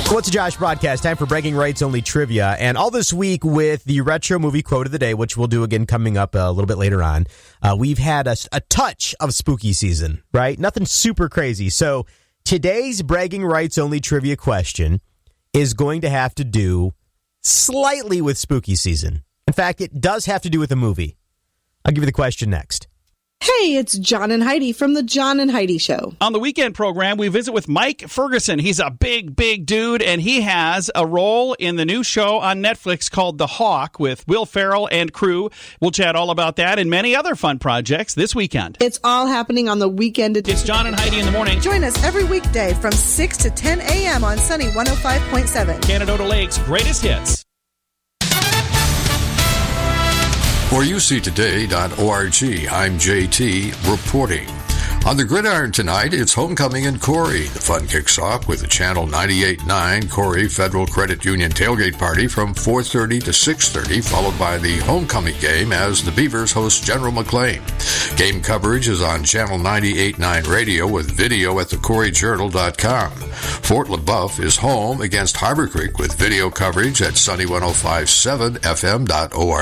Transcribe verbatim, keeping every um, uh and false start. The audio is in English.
What's a Josh broadcast? Time for Bragging Rights Only Trivia. And all this week with the retro movie quote of the day, which we'll do again coming up a little bit later on, uh, we've had a, a touch of spooky season, right? Nothing super crazy. So today's Bragging Rights Only Trivia question is going to have to do slightly with spooky season. In fact, it does have to do with a movie. I'll give you the question next. Hey, it's John and Heidi from the John and Heidi Show. On the weekend program, we visit with Mike Ferguson. He's a big, big dude, and he has a role in the new show on Netflix called The Hawk with Will Ferrell and crew. We'll chat all about that and many other fun projects this weekend. It's all happening on the weekend. It's John and Heidi in the morning. Join us every weekday from six to ten a.m. on Sunny one oh five point seven. Canada Lake's greatest hits. For U C today dot org, I'm J T reporting. On the gridiron tonight, it's homecoming in Corey. The fun kicks off with the Channel ninety-eight point nine Corey Federal Credit Union tailgate party from four thirty to six thirty, followed by the homecoming game as the Beavers host General McLean. Game coverage is on Channel ninety-eight point nine radio with video at the corey journal dot com. Fort LaBeouf is home against Harbor Creek with video coverage at sunny one oh five point seven F M dot org.